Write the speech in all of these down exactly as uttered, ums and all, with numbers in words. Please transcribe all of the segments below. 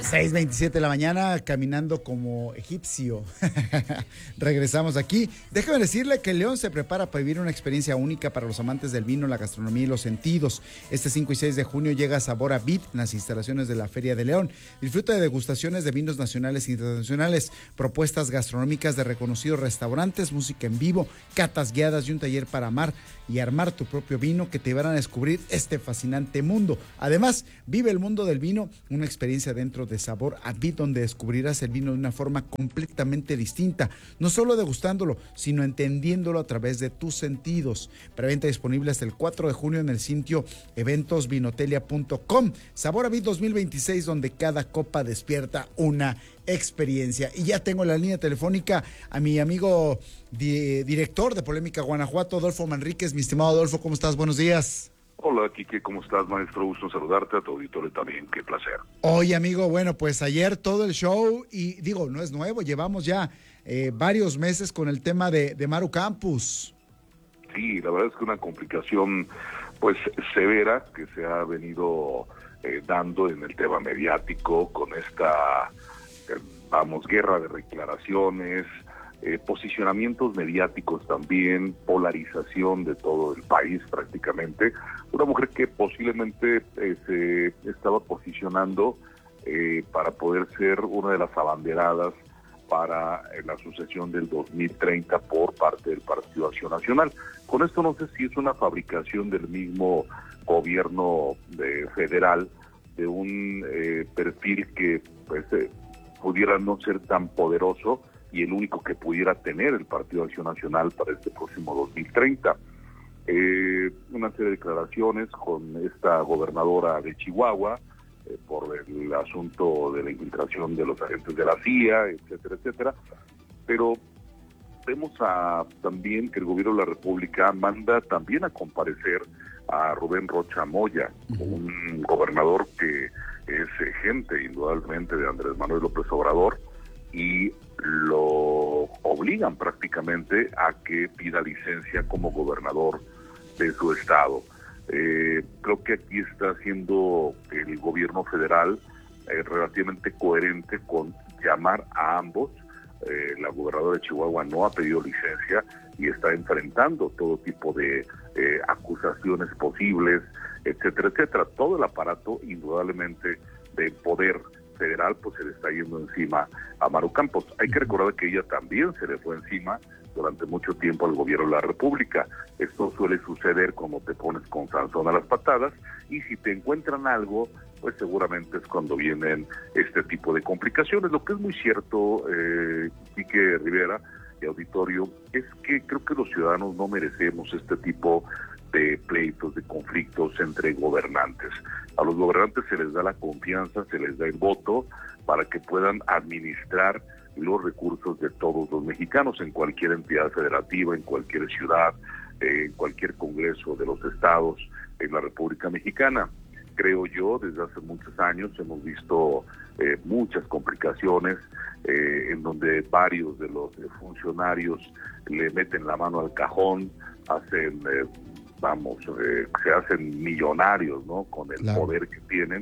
seis veintisiete de la mañana, caminando como egipcio. Regresamos aquí. Déjame decirle que León se prepara para vivir una experiencia única para los amantes del vino, la gastronomía y los sentidos. Este cinco y seis de junio llega Sabor a Vid en las instalaciones de la Feria de León. Disfruta de degustaciones de vinos nacionales e internacionales, propuestas gastronómicas de reconocidos restaurantes, música en vivo, catas guiadas y un taller para amar y armar tu propio vino que te llevarán a descubrir este fascinante mundo. Además, vive el mundo del vino, una experiencia dentro de Sabor a Vid, donde descubrirás el vino de una forma completamente distinta, no solo degustándolo, sino entendiéndolo a través de tus sentidos. Preventa disponible hasta el cuatro de junio en el sitio eventos vinotelia punto com. Sabor a Vid dos mil veintiséis, donde cada copa despierta una experiencia. Y ya tengo la línea telefónica a mi amigo di- director de Polémica Guanajuato, Adolfo Manríquez. Mi estimado Adolfo, ¿cómo estás? Buenos días. Hola, Quique, ¿cómo estás, maestro? Gusto en saludarte, a tu auditorio también, qué placer. Oye, amigo, bueno, pues ayer todo el show, y digo, no es nuevo, llevamos ya eh, varios meses con el tema de, de Maru Campos. Sí, la verdad es que una complicación, pues, severa que se ha venido eh, dando en el tema mediático, con esta, eh, vamos, guerra de declaraciones, Eh, posicionamientos mediáticos también, polarización de todo el país prácticamente. Una mujer que posiblemente eh, se estaba posicionando eh, para poder ser una de las abanderadas para eh, la sucesión del dos mil treinta por parte del Partido Acción Nacional. Con esto no sé si es una fabricación del mismo gobierno de, federal, de un eh, perfil que pues eh, pudiera no ser tan poderoso y el único que pudiera tener el Partido Acción Nacional para este próximo dos mil treinta. Eh, una serie de declaraciones con esta gobernadora de Chihuahua eh, por el asunto de la infiltración de los agentes de la C I A, etcétera, etcétera. Pero vemos a, también que el gobierno de la República manda también a comparecer a Rubén Rocha Moya, uh-huh. un gobernador que es gente indudablemente de Andrés Manuel López Obrador, y lo obligan prácticamente a que pida licencia como gobernador de su estado. Eh, creo que aquí está siendo el gobierno federal eh, relativamente coherente con llamar a ambos. Eh, la gobernadora de Chihuahua no ha pedido licencia y está enfrentando todo tipo de eh, acusaciones posibles, etcétera, etcétera. Todo el aparato, indudablemente, de poder federal, pues se le está yendo encima a Maru Campos. Hay que recordar que ella también se le fue encima durante mucho tiempo al gobierno de la República. Esto suele suceder cuando te pones con Sansón a las patadas, y si te encuentran algo, pues seguramente es cuando vienen este tipo de complicaciones. Lo que es muy cierto, eh, Quique Rivera y auditorio, es que creo que los ciudadanos no merecemos este tipo de pleitos, de conflictos entre gobernantes. A los gobernantes se les da la confianza, se les da el voto para que puedan administrar los recursos de todos los mexicanos en cualquier entidad federativa, en cualquier ciudad, eh, en cualquier congreso de los estados en la República Mexicana. Creo yo, desde hace muchos años hemos visto eh, muchas complicaciones eh, en donde varios de los eh, funcionarios le meten la mano al cajón, hacen... Eh, vamos, eh, se hacen millonarios, ¿no?, con el claro. poder que tienen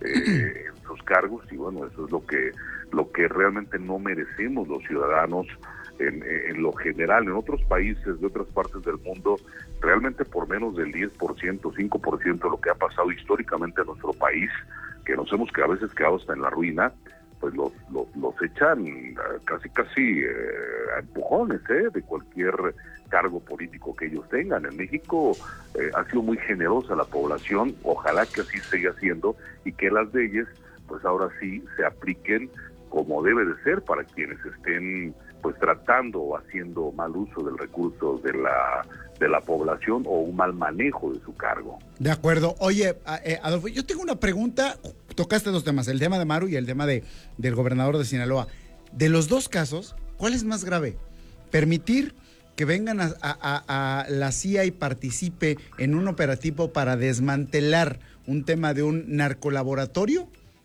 eh, en sus cargos, y bueno, eso es lo que lo que realmente no merecemos los ciudadanos en, en lo general. En otros países de otras partes del mundo, realmente por menos del diez por ciento, cinco por ciento de lo que ha pasado históricamente en nuestro país, que nos hemos que a veces quedado hasta en la ruina, pues los, los, los echan casi casi eh, a empujones eh, de cualquier cargo político que ellos tengan. En México eh, ha sido muy generosa la población, ojalá que así siga siendo, y que las leyes pues ahora sí se apliquen como debe de ser para quienes estén pues tratando o haciendo mal uso del recurso de la de la población o un mal manejo de su cargo. De acuerdo. Oye, eh, Adolfo, yo tengo una pregunta. Tocaste dos temas, el tema de Maru y el tema de del gobernador de Sinaloa. De los dos casos, ¿cuál es más grave? ¿Permitir que vengan a, a, a la C I A y participe en un operativo para desmantelar un tema de un narcolaboratorio,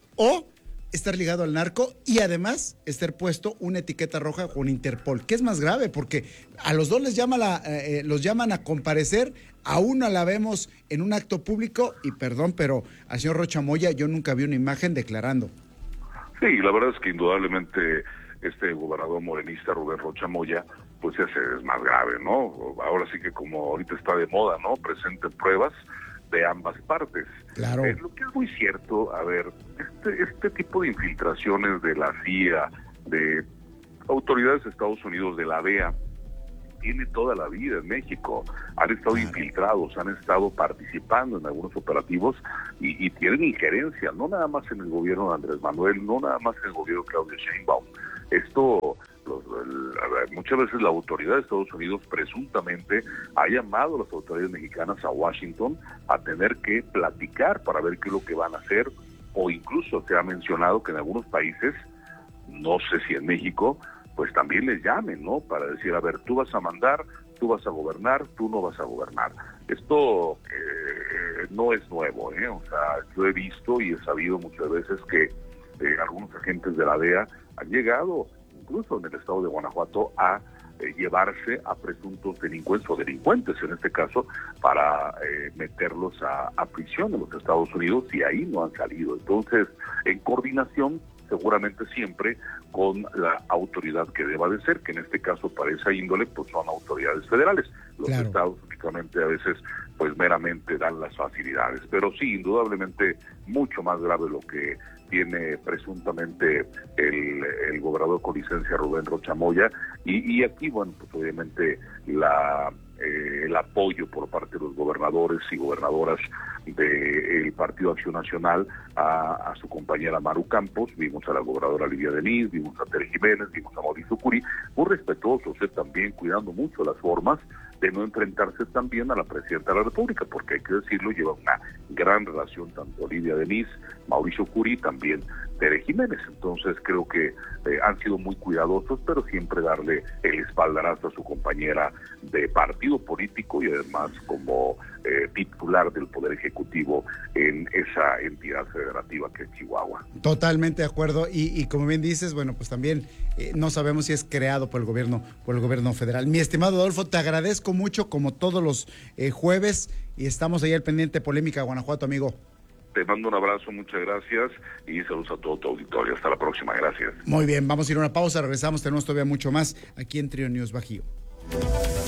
o estar ligado al narco y además estar puesto una etiqueta roja con Interpol? ¿Qué es más grave? Porque a los dos les llama la, eh, los llaman a comparecer, a una la vemos en un acto público, y perdón, pero al señor Rocha Moya yo nunca vi una imagen declarando. Sí, la verdad es que indudablemente este gobernador morenista, Rubén Rocha Moya, pues ese es más grave, ¿no? Ahora sí que como ahorita está de moda, ¿no? Presenten pruebas de ambas partes. Claro. Eh, lo que es muy cierto, a ver, este, este tipo de infiltraciones de la C I A, de autoridades de Estados Unidos, de la D E A, tiene toda la vida en México. Han estado Claro. infiltrados, han estado participando en algunos operativos y, y tienen injerencia, no nada más en el gobierno de Andrés Manuel, no nada más en el gobierno de Claudia Sheinbaum. Esto, los, el, a ver, muchas veces la autoridad de Estados Unidos presuntamente ha llamado a las autoridades mexicanas a Washington a tener que platicar para ver qué es lo que van a hacer, o incluso se ha mencionado que en algunos países, no sé si en México, pues también les llamen, ¿no? Para decir, a ver, tú vas a mandar, tú vas a gobernar, tú no vas a gobernar. Esto eh, no es nuevo, ¿eh? O sea, yo he visto y he sabido muchas veces que eh, algunos agentes de la D E A han llegado, incluso en el estado de Guanajuato, a eh, llevarse a presuntos delincuentes o delincuentes, en este caso, para eh, meterlos a, a prisión en los Estados Unidos, y ahí no han salido. Entonces, en coordinación, seguramente siempre con la autoridad que deba de ser, que en este caso para esa índole pues son autoridades federales. Los Claro. estados únicamente a veces pues meramente dan las facilidades, pero sí, indudablemente mucho más grave lo que tiene presuntamente el, el gobernador con licencia Rubén Rocha Moya, y, y aquí, bueno, pues obviamente la eh, el apoyo por parte de los gobernadores y gobernadoras del Partido Acción Nacional a, a su compañera Maru Campos. Vimos a la gobernadora Lidia Denis, vimos a Tere Jiménez, vimos a Mauricio Curi, muy respetuosos, eh, también cuidando mucho las formas de no enfrentarse también a la presidenta de la República, porque hay que decirlo, lleva una gran relación tanto Lidia Denis, Mauricio Curi, también Tere Jiménez. Entonces creo que eh, han sido muy cuidadosos, pero siempre darle el espaldarazo a su compañera de partido político y además como eh, titular del Poder Ejecutivo en esa entidad federativa que es Chihuahua. Totalmente de acuerdo, y, y como bien dices, bueno, pues también eh, no sabemos si es creado por el gobierno, por el gobierno federal. Mi estimado Adolfo, te agradezco mucho como todos los eh, jueves, y estamos ahí al pendiente. Polémica Guanajuato, amigo. Te mando un abrazo, muchas gracias y saludos a todo tu auditorio. Hasta la próxima, gracias. Muy bien, vamos a ir a una pausa, regresamos, tenemos todavía mucho más aquí en Trio News Bajío.